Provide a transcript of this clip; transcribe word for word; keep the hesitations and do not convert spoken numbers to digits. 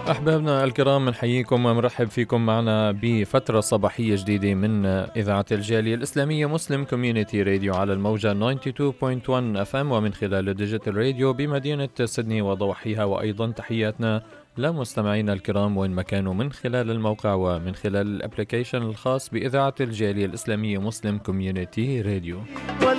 أحبابنا الكرام، بنحييكم ومرحب فيكم معنا بفترة صباحية جديدة من إذاعة الجالية الإسلامية مسلم كوميونيتي راديو على الموجة تسعة وتسعين فاصلة واحد اف ام ومن خلال الديجيتال راديو بمدينة سيدني وضواحيها. وأيضا تحياتنا لمستمعينا الكرام وين ما كانوا من خلال الموقع ومن خلال الابليكيشن الخاص بإذاعة الجالية الإسلامية مسلم كوميونيتي راديو.